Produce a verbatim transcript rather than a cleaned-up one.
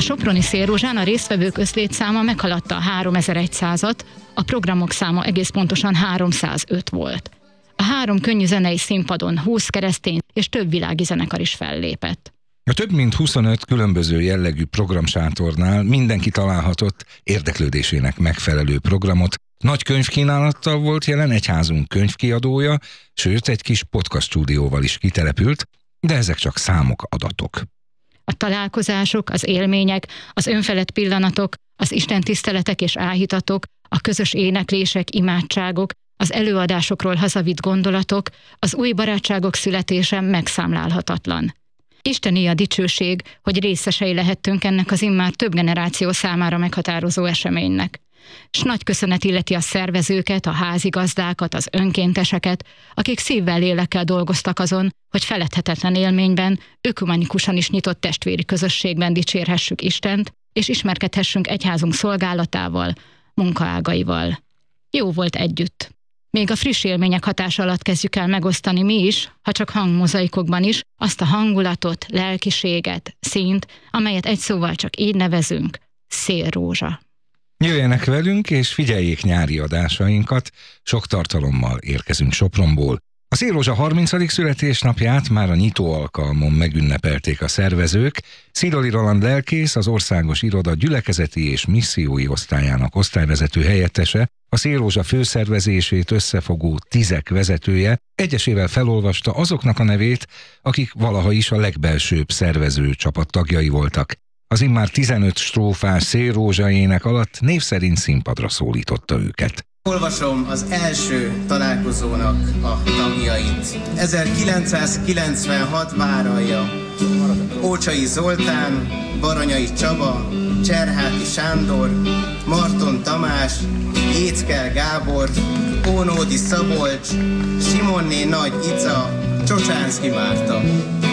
soproni Szélrózsán a résztvevők összlétszáma meghaladta a háromezer-százat, a programok száma egész pontosan háromszázöt volt. A három könnyű zenei színpadon húsz keresztény és több világi zenekar is fellépett. A több mint huszonöt különböző jellegű programsátornál mindenki találhatott érdeklődésének megfelelő programot. Nagy könyvkínálattal volt jelen egyházunk könyvkiadója, sőt egy kis podcast stúdióval is kitelepült, de ezek csak számok, adatok. A találkozások, az élmények, az önfelett pillanatok, az istentiszteletek és áhítatok, a közös éneklések, imádságok, az előadásokról hazavitt gondolatok, az új barátságok születése megszámlálhatatlan. Istené a dicsőség, hogy részesei lehettünk ennek az immár több generáció számára meghatározó eseménynek. S nagy köszönet illeti a szervezőket, a házigazdákat, az önkénteseket, akik szívvel, lélekkel dolgoztak azon, hogy feledhetetlen élményben, ökumenikusan is nyitott testvéri közösségben dicsérhessük Istent, és ismerkedhessünk egyházunk szolgálatával, munkaágaival. Jó volt együtt. Még a friss élmények hatása alatt kezdjük el megosztani mi is, ha csak hangmozaikokban is, azt a hangulatot, lelkiséget, színt, amelyet egy szóval csak így nevezünk, Szélrózsa. Jöjjenek velünk és figyeljék nyári adásainkat, sok tartalommal érkezünk Sopronból. A Szélrózsa harmincadik születésnapját már a nyitó alkalmon megünnepelték a szervezők. Szidoli Roland lelkész, az Országos Iroda gyülekezeti és missziói osztályának osztályvezető helyettese, a Szélrózsa főszervezését összefogó tízek vezetője egyesével felolvasta azoknak a nevét, akik valaha is a legbelsőbb szervező csapat tagjai voltak. Az immár tizenöt strófás Szélrózsa ének alatt név szerint színpadra szólította őket. Olvasom az első találkozónak a tagjait. ezerkilencszázkilencvenhat Váralja. Ócsai Zoltán, Baranyai Csaba, Cserháti Sándor, Marton Tamás, Jéckel Gábor, Ónódi Szabolcs, Simonné Nagy Ica, Csocsánszky Márta.